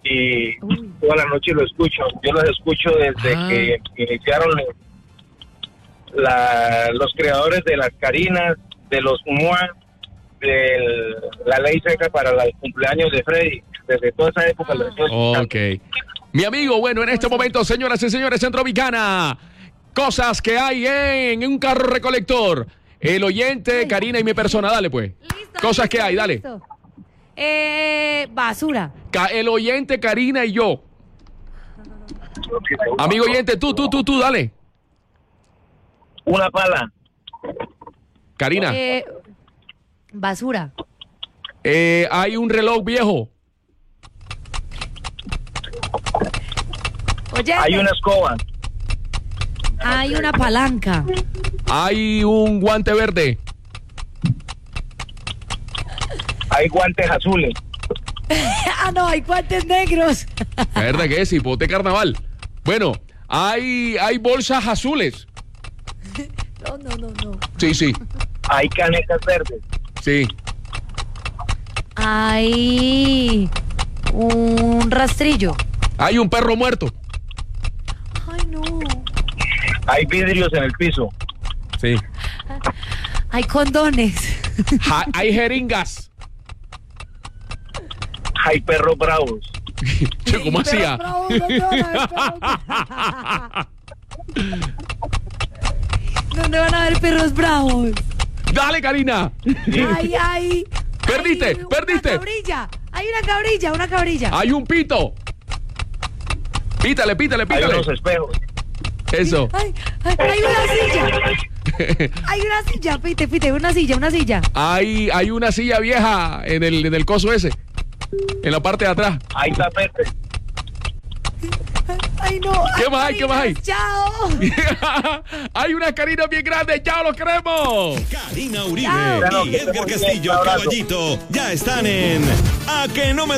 y toda la noche lo escucho. Yo los escucho desde que iniciaron los creadores de las Carinas, de los MUA, de la ley seca para el cumpleaños de Freddy. Desde toda esa época lo estoy escuchando. Ok. Mi amigo, bueno, en este momento, señoras y señores, Centrovicana, cosas que hay en un carro recolector. El oyente, Karina y mi persona, dale pues. Listo, Cosas listo, que hay, dale. listo. Basura. El oyente, Karina y yo. Amigo oyente, tú, dale. Una pala. Karina, Basura. hay un reloj viejo. Oye, Hay una escoba. hay una palanca. Hay un guante verde. Hay guantes azules. No, hay guantes negros. ¿Verdad que es? Hipote carnaval. Bueno, hay bolsas azules. No. Sí. Hay canecas verdes. Sí. Hay un rastrillo. Hay un perro muerto. Ay, no. Hay vidrios en el piso. Sí. Hay condones. Hay jeringas. Hay perros bravos. Che, ¿cómo hacía? ¿Dónde van a haber perros bravos? Dale, Karina. Hay. Perdiste. Hay una cabrilla. Hay un pito. Pítale. Hay unos espejos. Eso. Hay una silla. Pite, una silla. Hay una silla vieja en el coso ese. En la parte de atrás. Hay tapete. Ay, no. ¿Qué más hay? Chao. Hay unas Carinas bien grandes. ¡Chao, los queremos! Karina Uribe Chao. y Edgar Castillo, Caballito, ya están en A que no me